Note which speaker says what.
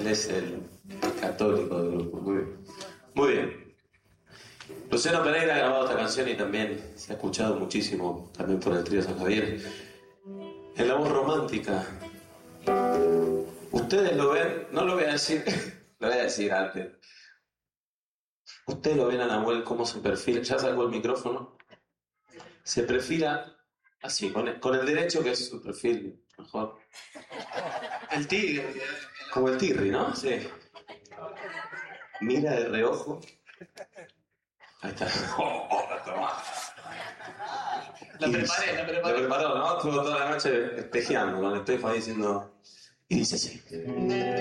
Speaker 1: Él es el católico del grupo. Muy bien. Muy bien. Luciano Pereira ha grabado esta canción y también se ha escuchado muchísimo, también por el trío San Javier. En la voz romántica. Ustedes lo ven, no lo voy a decir, lo voy a decir antes. Ustedes lo ven a Nahuel cómo se perfila, ya sacó el micrófono. Se perfila así, con el derecho, que es su perfil mejor.
Speaker 2: El tigre.
Speaker 1: Como el Tirri, ¿no? Sí. Mira de reojo. Ahí está. Toma.
Speaker 2: La preparé.
Speaker 1: Lo preparó, ¿no? Estuvo toda la noche espejeando, cuando estoy diciendo. Y dice así.